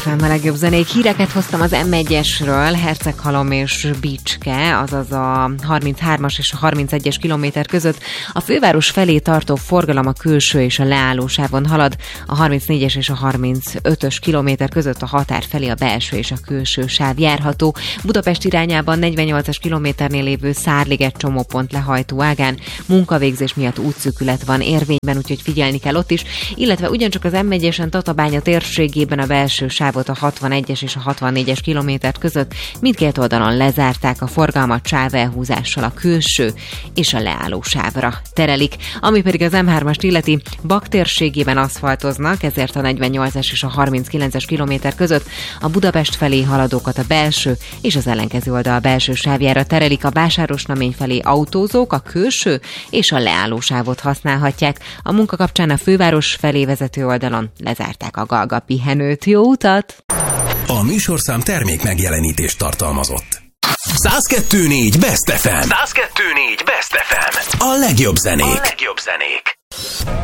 FM a legjobb zenék. Híreket hoztam az M1-esről, Herceghalom és Bicske, azaz a 33-as és a 31-es kilométer között. A főváros felé tartó forgalom a külső és a leállósávon halad, a 34-es és a 35-ös kilométer között a határ felé a belső és a külső sáv járható. Budapest irányában 48-as kilométernél lévő Szárliget csomópont lehajtó ágán munkavégzés miatt útszűkület van érvényben, úgyhogy figyelni kell ott is, illetve ugyancsak az M1-esen Tatabánya térségében a belső sávot a 61-es és a 64-es kilométer között mindkét oldalon lezárták, a forgalmat sávelhúzással a külső és a leálló sávra terelik. Ami pedig az M3-ast illeti, Bak térségében aszfaltoznak, ezért a 48-es és a 39-es kilométer között a Budapest felé haladókat a belső és az ellenkező oldal belső sávjára terelik, a Vásárosnamény felé autózók a külső és a leálló sávot használhatják. A munka kapcsán a főváros felé vezető oldalon lezárták a Galga pihenőt. Jó utat! A műsorszám termék megjelenítést tartalmazott. 102.4 Best FM. 102.4 Best FM. A legjobb zenék.